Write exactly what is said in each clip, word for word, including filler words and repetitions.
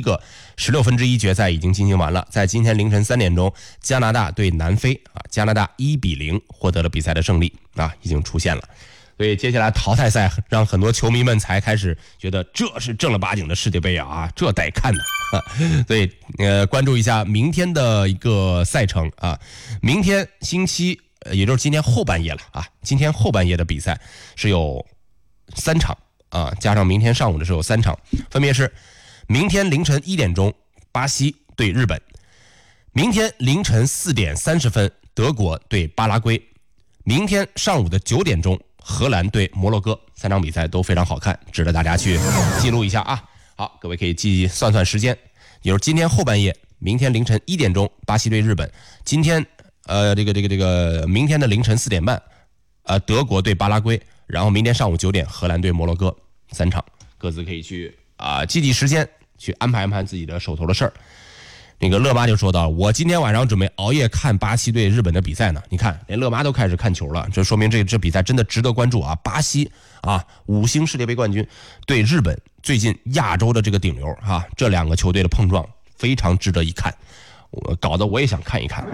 个十六分之一决赛已经进行完了，在今天凌晨三点钟，加拿大对南非啊，加拿大一比零获得了比赛的胜利啊，已经出现了。所以接下来淘汰赛让很多球迷们才开始觉得这是正儿八经的世界杯啊，这得看呢。啊、所以呃，关注一下明天的一个赛程啊，明天星期也就是今天后半夜了啊，今天后半夜的比赛是有三场啊，加上明天上午的时候有三场，分别是明天凌晨一点钟巴西对日本，明天凌晨四点三十分德国对巴拉圭，明天上午的九点钟荷兰对摩洛哥，三场比赛都非常好看，值得大家去记录一下啊。好，各位可以记算算时间，也就是今天后半夜，明天凌晨一点钟巴西对日本，今天呃这个这个这个明天的凌晨四点半，呃德国对巴拉圭，然后明天上午九点荷兰对摩洛哥，三场各自可以去啊、呃、记记时间，去安排安排自己的手头的事儿。那个乐妈就说到，我今天晚上准备熬夜看巴西对日本的比赛呢。你看，连乐妈都开始看球了，这说明这这比赛真的值得关注啊！巴西啊，五星世界杯冠军对日本最近亚洲的这个顶流啊，这两个球队的碰撞非常值得一看。我搞得我也想看一看，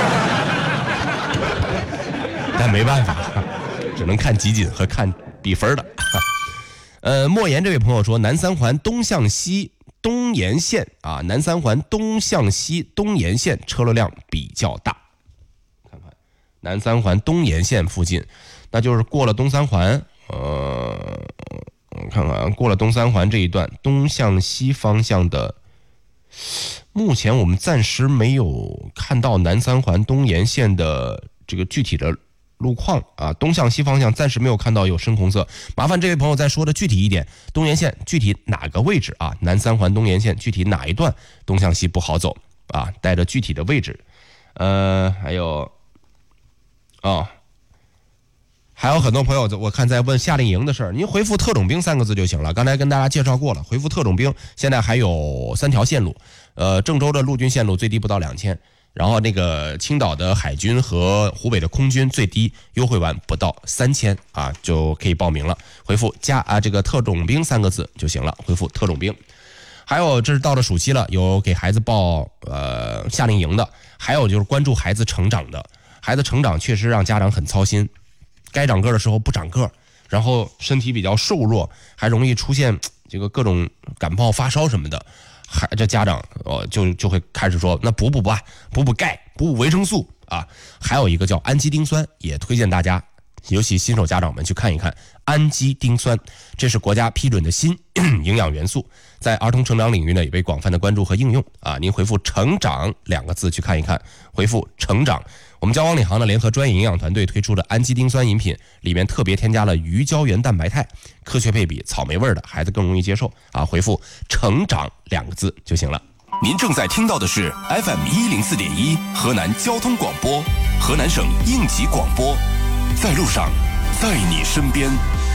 但没办法，只能看集锦和看比分的。呃，莫言这位朋友说，南三环东向西。东沿线啊，南三环东向西东沿线车流量比较大。看看南三环东沿线附近，那就是过了东三环，呃，看看过了东三环这一段东向西方向的，目前我们暂时没有看到南三环东沿线的这个具体的路况啊，东向西方向暂时没有看到有深红色，麻烦这位朋友再说的具体一点，东沿线具体哪个位置啊？南三环东沿线具体哪一段东向西不好走啊？带着具体的位置。呃，还有，哦，还有很多朋友我看在问夏令营的事儿，您回复特种兵三个字就行了。刚才跟大家介绍过了，回复特种兵，现在还有三条线路，呃，郑州的陆军线路最低不到两千。然后那个青岛的海军和湖北的空军最低优惠完不到三千啊，就可以报名了。回复加啊这个特种兵三个字就行了。回复特种兵。还有这是到了暑期了，有给孩子报呃夏令营的，还有就是关注孩子成长的。孩子成长确实让家长很操心，该长个的时候不长个，然后身体比较瘦弱，还容易出现这个各种感冒发烧什么的。还这家长哦就就会开始说，那补补吧，补补钙，补补维生素啊。还有一个叫氨基丁酸，也推荐大家，尤其新手家长们去看一看氨基丁酸，这是国家批准的新营养元素，在儿童成长领域呢也被广泛的关注和应用啊。您回复成长两个字去看一看，回复成长。我们交往领航呢联合专业营养团队推出的氨基丁酸饮品，里面特别添加了鱼胶原蛋白肽，科学配比，草莓味的，孩子更容易接受啊。回复成长两个字就行了。 您正在听到的是 F M 一零四点一河南交通广播，河南省应急广播，在路上，在你身边。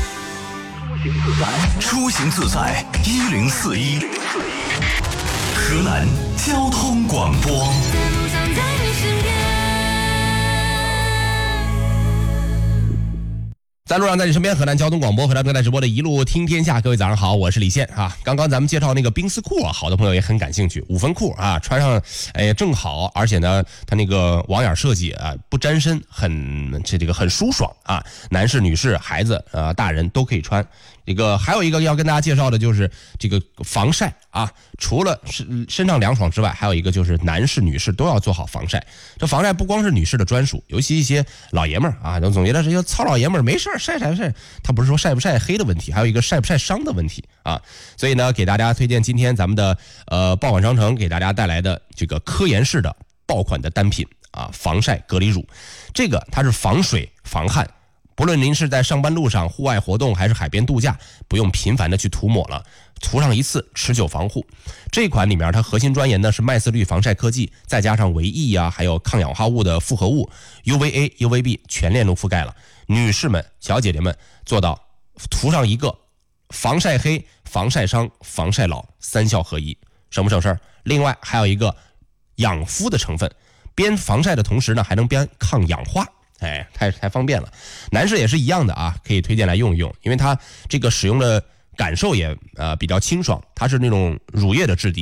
出行自在一零四一，河南交通广播。 在路上，在你身边，河南交通广播，河南正在直播的一路听天下，各位早上好，我是李现啊。刚刚咱们介绍那个冰丝裤啊，好多朋友也很感兴趣，五分裤啊，穿上哎正好，而且呢，它那个网眼设计啊，不沾身，很这这个很舒爽啊，男士、女士、孩子啊、大人都可以穿。这个还有一个要跟大家介绍的就是这个防晒啊，除了身身上凉爽之外，还有一个就是男士女士都要做好防晒。这防晒不光是女士的专属，尤其一些老爷们儿啊，总觉得这些糙老爷们儿没事晒晒晒，他不是说晒不晒黑的问题，还有一个晒不晒伤的问题啊。所以呢，给大家推荐今天咱们的呃爆款商城给大家带来的这个科颜氏的爆款的单品啊，防晒隔离乳，这个它是防水防汗。不论您是在上班路上、户外活动还是海边度假，不用频繁的去涂抹了，涂上一次持久防护。这款里面它核心专研呢是麦斯绿防晒科技，再加上维 E 啊，还有抗氧化物的复合物 U V A、U V B 全链路覆盖了。女士们、小姐姐们做到涂上一个防晒黑、防晒伤、防晒老三效合一，省不省事儿？另外还有一个养肤的成分，边防晒的同时呢，还能边抗氧化。哎，太太方便了。男士也是一样的啊，可以推荐来用一用，因为它这个使用的感受也呃比较清爽，它是那种乳液的质地。